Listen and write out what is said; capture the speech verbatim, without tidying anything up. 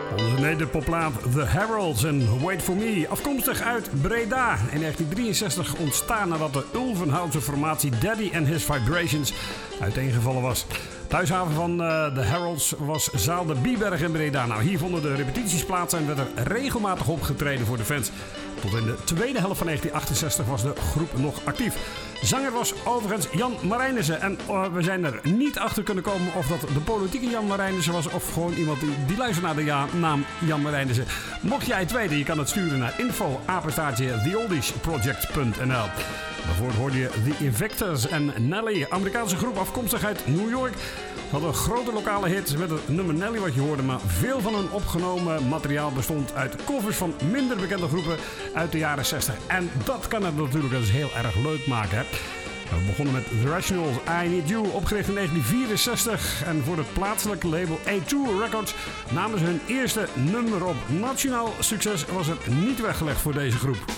Onze nederpoplaat The Heralds en Wait For Me, afkomstig uit Breda. In negentien drieënzestig ontstaan nadat de Ulvenhoutse formatie Daddy and His Vibrations uiteengevallen was. Thuishaven van uh, de Heralds was zaal de Biberg in Breda. Nou, hier vonden de repetities plaats en werd er regelmatig opgetreden voor de fans. Tot in de tweede helft van negentien achtenzestig was de groep nog actief. Zanger was overigens Jan Marijnissen. En uh, we zijn er niet achter kunnen komen of dat de politieke Jan Marijnissen was of gewoon iemand die, die luistert naar de ja, naam Jan Marijnissen. Mocht jij het weten, je kan het sturen naar info apenstaartje the oldies project punt n l. Daarvoor hoorde je The Invictors en Nelly, Amerikaanse groep afkomstig uit New York. Ze hadden een grote lokale hit met het nummer Nelly wat je hoorde, maar veel van hun opgenomen materiaal bestond uit covers van minder bekende groepen uit de jaren zestig. En dat kan het natuurlijk eens heel erg leuk maken, hè? We begonnen met The Rationals, I Need You, opgericht in negentien vierenzestig. En voor het plaatselijke label A twee Records namen ze hun eerste nummer op. Nationaal succes was er niet weggelegd voor deze groep.